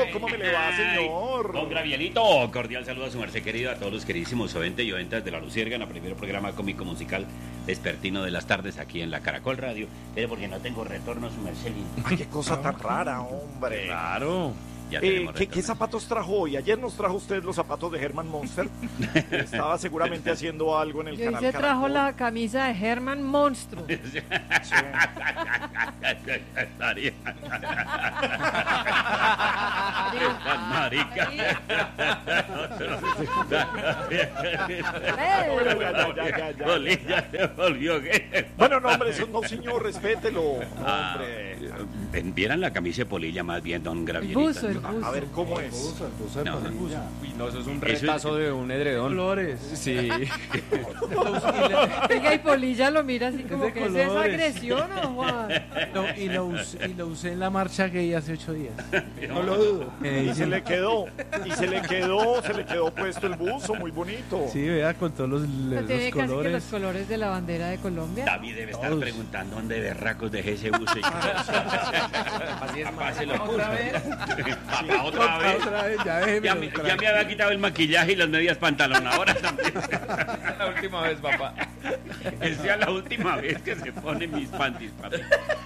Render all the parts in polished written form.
¿cómo me le va, señor? Don Gravielito, cordial saludo a su merced querido, a todos los queridísimos oyentes y oyentas de La Luciérgana, primer programa cómico musical despertino de las tardes aquí en la Caracol Radio. Pero porque no tengo retorno, su merced. Ay, qué cosa tan rara, hombre. Claro. ¿Qué zapatos trajo hoy? Ayer nos trajo usted los zapatos de Herman Monster. Estaba seguramente haciendo algo en el canal Hoy se trajo Caracol. la camisa de Herman Monstruo. Marica. Ya se volvió. Bueno, no, hombre, eso no, señor, respételo. Hombre. Vieran la camisa de polilla más bien, don Gravielito. El buzo. A ver, ¿cómo es? No, Uy, no, eso es un Eso retazo de un edredón. Colores. Sí. Oiga, y Polilla lo mira así como de que es esa colores. agresión, ¿o Juan? Y lo usé en la marcha gay hace 8 días. No lo dudo. Y se le quedó puesto el buzo, muy bonito. Sí, vea, con todos los Tiene casi que los colores. colores de la bandera de Colombia. David debe estar Todos. preguntando dónde berracos dejé ese buzo. Así es, Papá se lo puso. ¿Otra vez? Papá, otra vez. Otra vez, ya déjeme. Ya me había quitado el maquillaje y las medias pantalón ahora también. la última vez, papá. Es ya la última vez que se ponen mis panties, papi.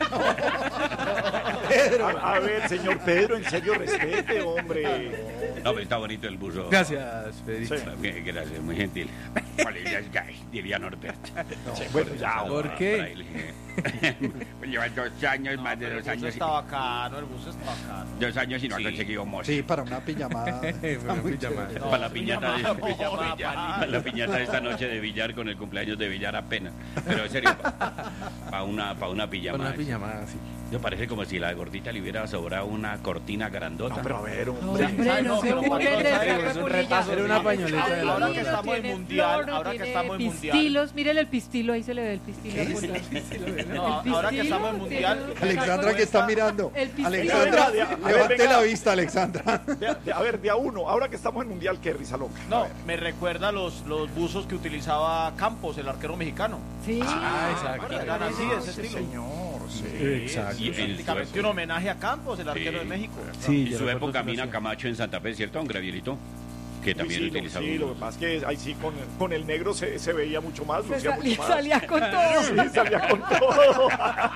A ver, señor Pedro, en serio, respete, hombre. No, pero está bonito el buzo. Gracias, Federico. Sí. Bien, gracias, muy gentil. Valeria es gay, diría Norberto. Sí, bueno, ya. ¿Por qué? Llevan 2 años, más de 2 El buzo años. está bacano, el buzo está bacano. 2 años y no ha conseguido moza. Sí, para una pijamada. Para la piñata de Pijamada, la piñata de esta noche de billar con el cumpleaños de billar apenas. Pero en serio, para una pijama. Con una pijamada, sí. Yo parece como si la gordita le hubiera sobrado una cortina grandota. No, pero a ver, No, hombre. hombre, no se pero burlen ¿cuánto de sabe? esa Es un Polilla. retazo. Era una pañoleta de la Ahora que Tiene estamos en tiene mundial, flor, ahora que tiene estamos en mundial. pistilos, mírele el pistilo, ahí se le ve el pistilo. al Polilla. No, El ahora que pistilo estamos en mundial. tiene- Alexandra que está mirando. El pistilo. Alexandra, Venga, a ver, levante venga. la vista, Alexandra. A ver, de a uno, ahora que estamos en Mundial, qué risa loca. A No, ver. me recuerda los buzos que utilizaba Campos, el arquero mexicano. Sí. exacto. Eran así, de ese Sí, estilo. señor, sí. Exacto. Y en su Prácticamente un homenaje a Campos, el arquero Sí. de México. Sí, En yo su recuerdo época que lo Mina hacía. Camacho en Santa Fe, ¿cierto, don Gravielito? Que también Sí, utilizaba sí, lo que pasa es que ahí sí con el negro se veía mucho más, lucía mucho más. Salía con todo. Sí, salía con todo.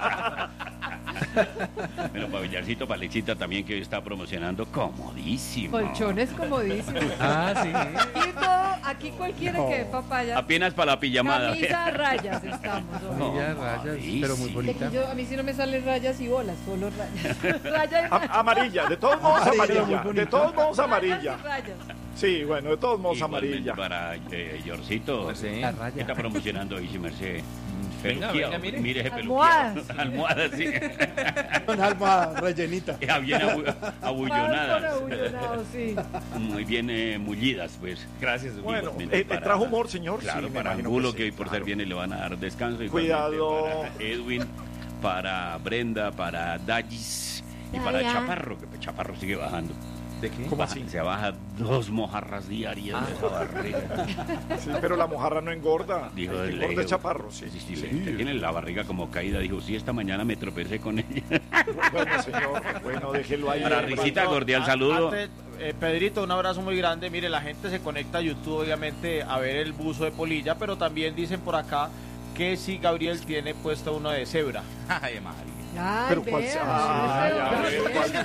Bueno, para Villarcito, para Alexita también, que hoy está promocionando comodísimo. Colchones comodísimos. Ah, sí. Y todo, aquí cualquiera que dé papaya. Apenas para la pijamada. Camisa a rayas estamos. hombre. Camilla, rayas, pero muy sí. bonita. Aquí a mí sí no me salen rayas y bolas, solo rayas. Rayas y rayas. Amarilla, de todos modos Amarilla, amarilla. muy bonita. De todos modos Rayas amarilla. y rayas. Sí, bueno, de todos modos Igualmente amarilla. para Yorcito. Pues sí. La ¿Qué raya. está promocionando hoy, si merced? Venga, Peluqueado. venga, mire. Mire ese Almohadas. peluqueado. Almohadas, sí. Una alma rellenita. Ya bien Más abullonadas. abullonados, sí. Muy bien mullidas, pues. Gracias, Bueno, Igualmente para- trajo humor, señor. Claro, Sí, me para imagino Angulo, sí, que hoy por ser claro. viene le van a dar descanso. Cuidado. Igualmente para Edwin, para Brenda, para Dallis y para Dayan. Chaparro, que Chaparro sigue bajando. ¿De qué? ¿Cómo así? Se baja 2 mojarras diarias de esa barriga. Sí, pero la mojarra no engorda. Dijo El que el engorda Leo. es chaparro, sí. Sí, usted tiene la barriga como caída. Dijo, sí, esta mañana me tropecé con ella. Bueno, señor, bueno, déjelo ahí. Para hombre. Risita, cordial saludo. Antes, Pedrito, un abrazo muy grande. Mire, la gente se conecta a YouTube, obviamente, a ver el buzo de Polilla, pero también dicen por acá que si Gabriel tiene puesto uno de cebra. Ay, María. Ay, Pero cuál vea, ay, a ver,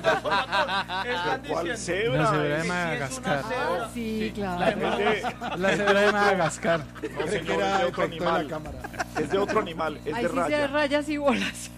Están ¿cuál diciendo cebra? La cebra de Es- Madagascar. Ah, sí, claro. es de- La cebra de Madagascar. No, Creo que señor, era es de otro efecto de la animal. cámara. Es de otro animal, es Ahí de sí se de rayas. rayas y bolas.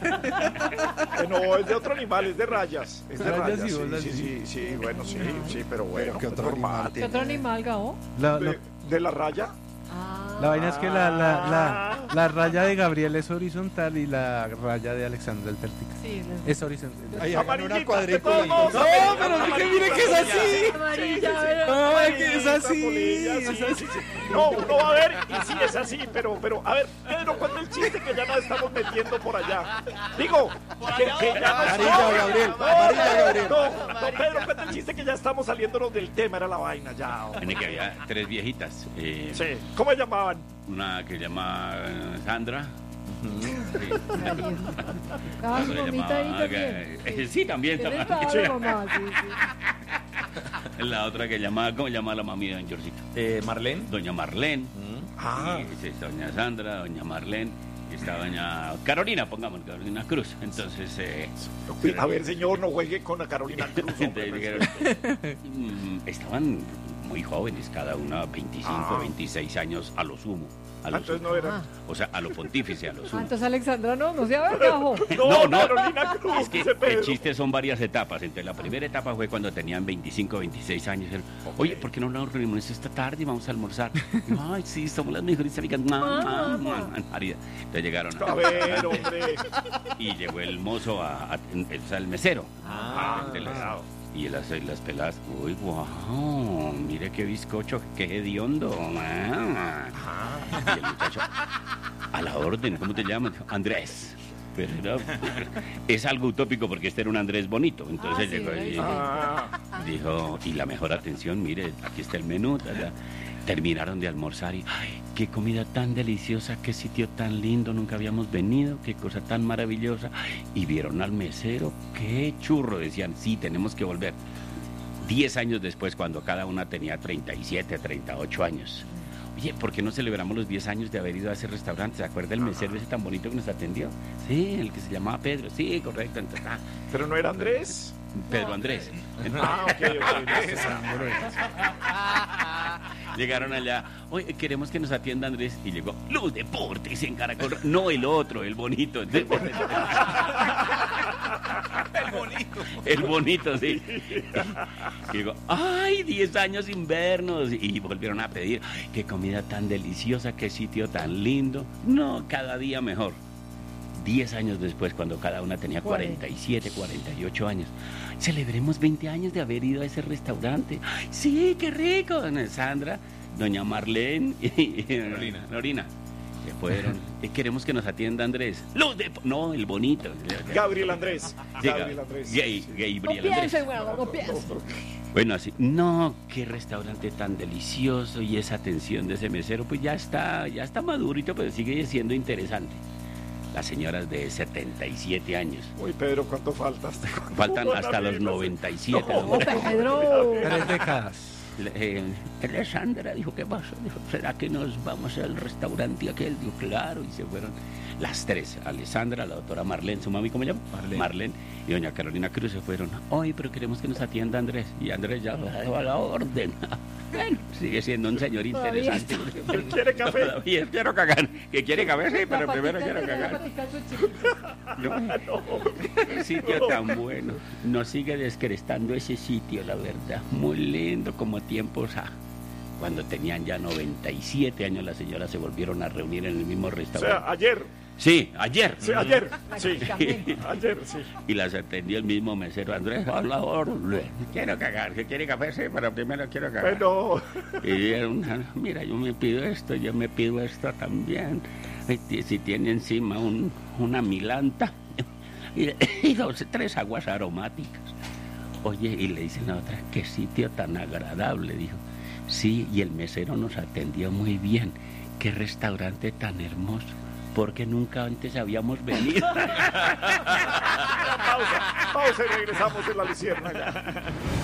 No, es de otro animal, es de rayas. Es de Rayas rayas, y sí, bolas, sí, sí, sí, bueno, sí, sí, pero bueno, ¿Qué otro normal. animal ¿Qué otro animal, Gabo? ¿De la raya? Ah. La vaina es que la raya de Gabriel es horizontal y la raya de Alexandra es vertical. Sí, Es horizontal. Ahí hagan una Amarillita, de todos cuadrícula. modos, No, amarillita, pero es que amarillita, mire que es así. amarillita. amarilla, pero... Ay, que es así. Polilla, sí, sí, sí. No, uno va a ver y sí es así, pero, a ver, Pedro, cuenta el chiste que ya nos estamos metiendo por allá. Digo, que ya nos... Amarilla, Gabriel, amarilla, Gabriel. No, Pedro, cuenta el chiste que ya estamos saliéndonos del tema, era la vaina ya. hombre. Tiene que había 3 viejitas. Sí, ¿cómo llamaban? Una que se llama Sandra, Ah, su Se mamita ahí llamaba, también. sí, también. ¿Quién también. estaba la mamá? Sí, sí. La otra que llamaba, ¿cómo llamaba la mami de don Georgito? Marlene. Doña Marlene. Ah. Y, doña Sandra, doña Marlene. Y está doña Carolina, pongamos, Carolina Cruz. Entonces, A ver, señor, no juegue con la Carolina Cruz. hombre. estaban muy jóvenes, cada una 25, 26 años a lo sumo. A lo Entonces sumo. no era. O sea, a lo pontífice, a lo sumo. Entonces Alexandra no se avergajo. No, no. Carolina Cruz, Es que dice el Pedro. chiste son varias etapas. Entonces, la primera etapa fue cuando tenían 25, 26 años. Oye, ¿por qué no nos reunimos esta tarde y vamos a almorzar? Y, ay, sí, somos las mejores amigas. María. Entonces llegaron A ver, hombre. y llegó el mozo, o sea, el mesero. claro. Y las peladas, uy, wow, mire qué bizcocho, qué hediondo. Y el muchacho, a la orden, ¿cómo te llamas? Andrés. Pero es algo utópico porque este era un Andrés bonito. Entonces sí, llegó y Ah, dijo, y la mejor atención, mire, aquí está el menú. Terminaron de almorzar y, ay, qué comida tan deliciosa, qué sitio tan lindo, nunca habíamos venido, qué cosa tan maravillosa. Y vieron al mesero, qué churro, decían, sí, tenemos que volver. 10 años después, cuando cada una tenía 37, 38 años. Oye, ¿por qué no celebramos los 10 años de haber ido a ese restaurante? ¿Se acuerda el mesero ese tan bonito que nos atendió? Sí, el que se llamaba Pedro, sí, correcto. Entonces, pero no era Andrés. Pedro Andrés. Ah, ok. Llegaron allá, oye, queremos que nos atienda Andrés. Y llegó Luz Deportes en Caracol. No el otro, el bonito. El bonito. El bonito, sí. Y llegó, ay, 10 años sin vernos. Y volvieron a pedir, ay, qué comida tan deliciosa, qué sitio tan lindo. No, cada día mejor. 10 años después, cuando cada una tenía 47, 48 años. Celebremos 20 años de haber ido a ese restaurante. Ay, sí, qué rico. Doña Sandra, doña Marlene y Lorina. Se fueron. Queremos que nos atienda Andrés. No, el bonito. Gabriel Andrés. Llega, Gabriel Andrés. Gabriel No Andrés. piense, bueno, no piense. Bueno, así, no, qué restaurante tan delicioso y esa atención de ese mesero, pues ya está madurito, pero sigue siendo interesante. Las señoras de 77 años. Uy, Pedro, ¿cuánto faltas? Faltan hasta los 97. No, Pedro. 3 décadas. Alessandra dijo, ¿qué pasa? Dijo, ¿será que nos vamos al restaurante aquel? Dijo, claro, y se fueron las tres. Alessandra, la doctora Marlene, su mami, ¿cómo se llama? Marlene. Y doña Carolina Cruz se fueron. Hoy, pero queremos que nos atienda Andrés. Y Andrés ya a la orden. Bueno, sigue siendo un señor interesante. ¿Quiere café? Todavía quiero cagar. ¿Que quiere café? Sí, pero primero quiero cagar. Qué sitio tan bueno. Nos sigue descrestando ese sitio, la verdad. Muy lindo, como tiempos cuando tenían ya 97 años, las señoras se volvieron a reunir en el mismo O restaurante. sea, ayer. Sí, ayer. Sí, ayer. Sí. Prácticamente. Ayer, sí. Y las atendió el mismo mesero Andrés. A la orden. Quiero cagar. ¿Que quiere café? Sí, pero primero quiero cagar. Bueno. Y dieron, mira, yo me pido esto también. Si tiene encima una milanta y 3 aguas aromáticas. Oye, y le dicen a otra, qué sitio tan agradable, dijo. Sí, y el mesero nos atendió muy bien. Qué restaurante tan hermoso, porque nunca antes habíamos venido. Pausa y regresamos en la Luciérnaga.